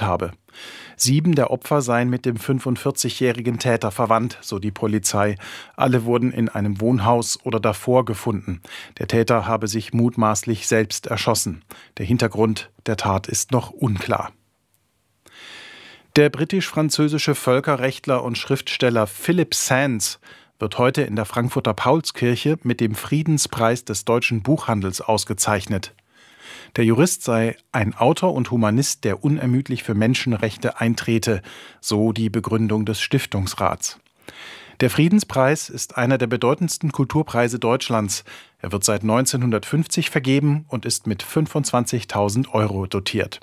erlebt habe. 7 der Opfer seien mit dem 45-jährigen Täter verwandt, so die Polizei. Alle wurden in einem Wohnhaus oder davor gefunden. Der Täter habe sich mutmaßlich selbst erschossen. Der Hintergrund der Tat ist noch unklar. Der britisch-französische Völkerrechtler und Schriftsteller Philip Sands wird heute in der Frankfurter Paulskirche mit dem Friedenspreis des deutschen Buchhandels ausgezeichnet. Der Jurist sei ein Autor und Humanist, der unermüdlich für Menschenrechte eintrete, so die Begründung des Stiftungsrats. Der Friedenspreis ist einer der bedeutendsten Kulturpreise Deutschlands. Er wird seit 1950 vergeben und ist mit 25.000 € dotiert.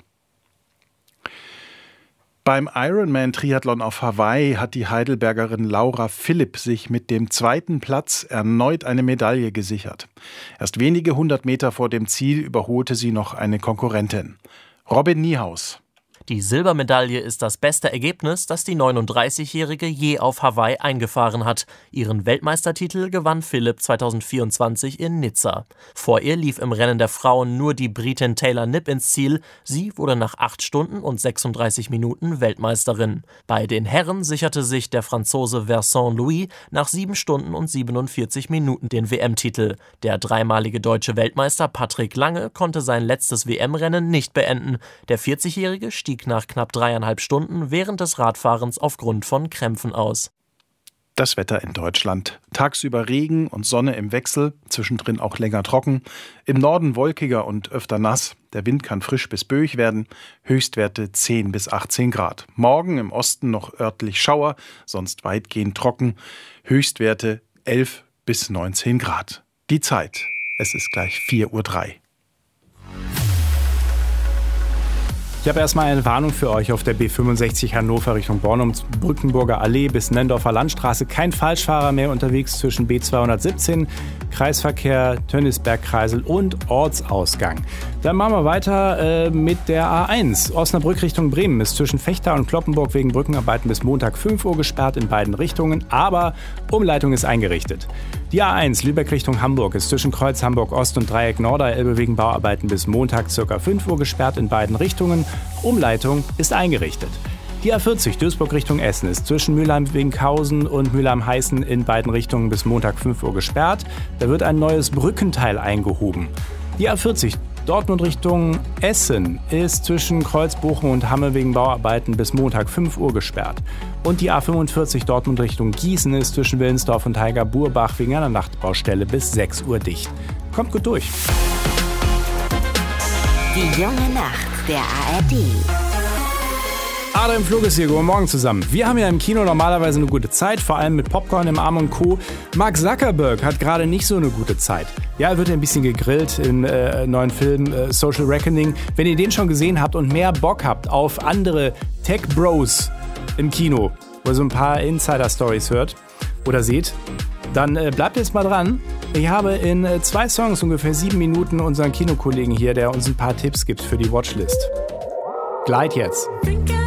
Beim Ironman-Triathlon auf Hawaii hat die Heidelbergerin Laura Philipp sich mit dem 2. Platz erneut eine Medaille gesichert. Erst wenige 100 Meter vor dem Ziel überholte sie noch eine Konkurrentin. Robin Niehaus. Die Silbermedaille ist das beste Ergebnis, das die 39-Jährige je auf Hawaii eingefahren hat. Ihren Weltmeistertitel gewann Philipp 2024 in Nizza. Vor ihr lief im Rennen der Frauen nur die Britin Taylor Knibb ins Ziel. Sie wurde nach 8 Stunden und 36 Minuten Weltmeisterin. Bei den Herren sicherte sich der Franzose Vincent Louis nach 7 Stunden und 47 Minuten den WM-Titel. Der dreimalige deutsche Weltmeister Patrick Lange konnte sein letztes WM-Rennen nicht beenden. Der 40-Jährige stieg nach knapp 3,5 Stunden während des Radfahrens aufgrund von Krämpfen aus. Das Wetter in Deutschland. Tagsüber Regen und Sonne im Wechsel, zwischendrin auch länger trocken. Im Norden wolkiger und öfter nass. Der Wind kann frisch bis böig werden. Höchstwerte 10 bis 18 Grad. Morgen im Osten noch örtlich Schauer, sonst weitgehend trocken. Höchstwerte 11 bis 19 Grad. Die Zeit. Es ist gleich 4:03 Uhr. Ich habe erstmal eine Warnung für euch auf der B65 Hannover Richtung Bornum, Brückenburger Allee bis Nendorfer Landstraße. Kein Falschfahrer mehr unterwegs zwischen B217, Kreisverkehr, Tönnisberg-Kreisel und Ortsausgang. Dann machen wir weiter mit der A1. Osnabrück Richtung Bremen ist zwischen Vechta und Cloppenburg wegen Brückenarbeiten bis Montag 5 Uhr gesperrt in beiden Richtungen, aber Umleitung ist eingerichtet. Die A1 Lübeck Richtung Hamburg ist zwischen Kreuz Hamburg Ost und Dreieck Norderelbe wegen Bauarbeiten bis Montag ca. 5 Uhr gesperrt in beiden Richtungen. Umleitung ist eingerichtet. Die A40 Duisburg Richtung Essen ist zwischen Mülheim-Winkhausen und Mülheim-Heißen in beiden Richtungen bis Montag 5 Uhr gesperrt. Da wird ein neues Brückenteil eingehoben. Die A40 Dortmund Richtung Essen ist zwischen Kreuz, Bochum und Hamme wegen Bauarbeiten bis Montag 5 Uhr gesperrt. Und die A45 Dortmund Richtung Gießen ist zwischen Willensdorf und Heiger-Burbach wegen einer Nachtbaustelle bis 6 Uhr dicht. Kommt gut durch. Die junge Nacht der ARD. Adrian Flug ist hier, guten Morgen zusammen. Wir haben ja im Kino normalerweise eine gute Zeit, vor allem mit Popcorn im Arm und Co. Mark Zuckerberg hat gerade nicht so eine gute Zeit. Ja, er wird ein bisschen gegrillt im neuen Film Social Reckoning. Wenn ihr den schon gesehen habt und mehr Bock habt auf andere Tech-Bros im Kino, wo ihr so ein paar Insider-Stories hört oder seht, dann bleibt jetzt mal dran. Ich habe in 2 Songs ungefähr 7 Minuten unseren Kinokollegen hier, der uns ein paar Tipps gibt für die Watchlist. Gleit jetzt.